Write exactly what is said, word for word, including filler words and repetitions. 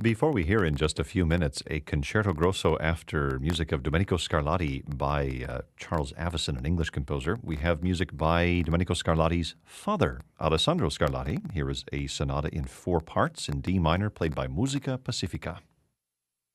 Before we hear in just a few minutes a concerto grosso after music of Domenico Scarlatti by uh, Charles Avison, an English composer, we have music by Domenico Scarlatti's father, Alessandro Scarlatti. Here is a sonata in four parts in D minor played by Musica Pacifica.